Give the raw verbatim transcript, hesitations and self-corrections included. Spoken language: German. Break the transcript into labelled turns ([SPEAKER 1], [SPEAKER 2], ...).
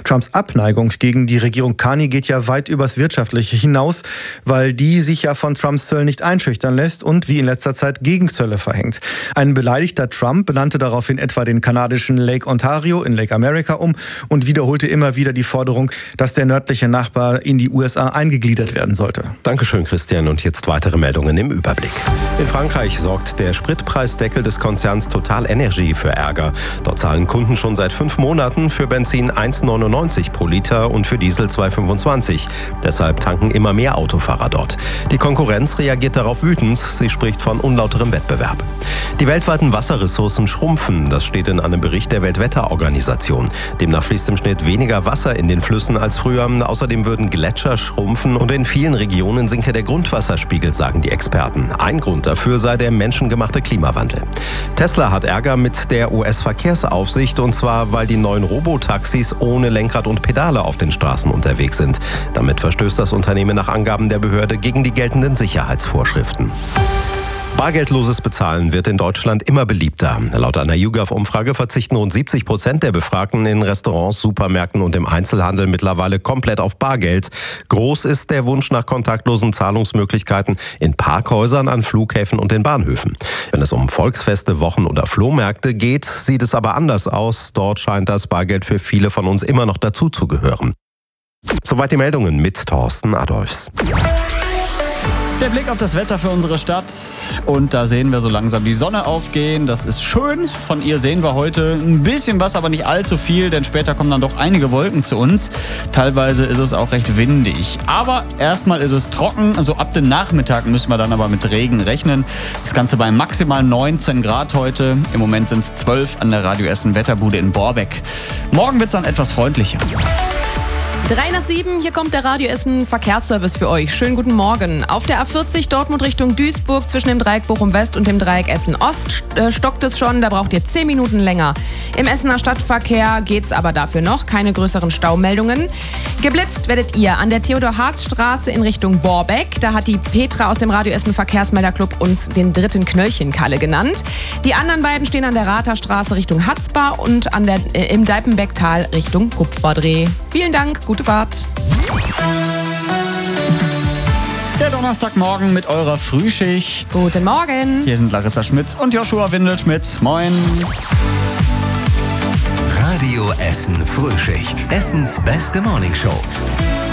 [SPEAKER 1] Trumps Abneigung gegen die Regierung Carney geht ja weit übers Wirtschaftliche hinaus, weil die sich ja von Trumps Zöllen nicht einschüchtern lässt und wie in letzter Zeit Gegenzölle verhängt. Ein beleidigter Trump benannte daraufhin etwa den kanadischen Lake Ontario in Lake America um und wiederholte immer wieder die Forderung, dass der nördliche Nachbar in die U S A eingegliedert werden sollte.
[SPEAKER 2] Dankeschön, Christian. Und jetzt weitere Meldungen im Überblick. In Frankreich sorgt der Spritpreisdeckel des Konzerns Total Energy für Ärger. Dort zahlen Kunden schon seit fünf Monaten für Benzin eins Komma neunundneunzig pro Liter und für Diesel zwei Komma fünfundzwanzig. Deshalb tanken immer mehr Autofahrer dort. Die Konkurrenz reagiert darauf wütend. Sie spricht von unlauterem Wettbewerb. Die weltweiten Wasserressourcen schrumpfen. Das steht in einem Bericht der Weltwetterorganisation. Demnach fließt im Schnitt weniger Wasser in den Flüssen als früher. Außerdem würden Gletscher schrumpfen und in vielen Regionen sinke der Grundwasserspiegel, sagen die Experten. Ein Grund dafür sei der menschengemachte Klimawandel. Tesla hat Ärger mit der U S-Verkehrsaufsicht, und zwar, weil die neuen Robotaxis ohne Lenkrad und Pedale auf den Straßen unterwegs sind. Damit verstößt das Unternehmen nach Angaben der Behörde gegen die geltenden Sicherheitsvorschriften. Bargeldloses Bezahlen wird in Deutschland immer beliebter. Laut einer YouGov-Umfrage verzichten rund siebzig Prozent der Befragten in Restaurants, Supermärkten und im Einzelhandel mittlerweile komplett auf Bargeld. Groß ist der Wunsch nach kontaktlosen Zahlungsmöglichkeiten in Parkhäusern, an Flughäfen und in Bahnhöfen. Wenn es um Volksfeste, Wochen oder Flohmärkte geht, sieht es aber anders aus. Dort scheint das Bargeld für viele von uns immer noch dazu zu gehören. Soweit die Meldungen mit Thorsten Adolfs.
[SPEAKER 3] Der Blick auf das Wetter für unsere Stadt, und da sehen wir so langsam die Sonne aufgehen. Das ist schön. Von ihr sehen wir heute ein bisschen was, aber nicht allzu viel, denn später kommen dann doch einige Wolken zu uns. Teilweise ist es auch recht windig. Aber erstmal ist es trocken. Also ab dem Nachmittag müssen wir dann aber mit Regen rechnen. Das Ganze bei maximal neunzehn Grad heute. Im Moment sind es zwölf an der Radio Essen Wetterbude in Borbeck. Morgen wird es dann etwas freundlicher.
[SPEAKER 4] Drei nach sieben, hier kommt der Radio Essen Verkehrsservice für euch. Schönen guten Morgen. Auf der A vierzig Dortmund Richtung Duisburg zwischen dem Dreieck Bochum West und dem Dreieck Essen Ost äh, stockt es schon, da braucht ihr zehn Minuten länger. Im Essener Stadtverkehr geht's aber dafür noch, keine größeren Staumeldungen. Geblitzt werdet ihr an der Theodor-Harz-Straße in Richtung Borbeck. Da hat die Petra aus dem Radio Essen Verkehrsmelderclub uns den dritten Knöllchenkalle genannt. Die anderen beiden stehen an der Ratherstraße Richtung Hatzbar und an der, äh, im Deipenbecktal Richtung Kupferdreh. Vielen Dank, gute Fahrt.
[SPEAKER 3] Der Donnerstagmorgen mit eurer Frühschicht.
[SPEAKER 4] Guten Morgen.
[SPEAKER 3] Hier sind Larissa Schmitz und Joshua Windelschmidt. Moin.
[SPEAKER 5] Radio Essen Frühschicht. Essens beste Morningshow.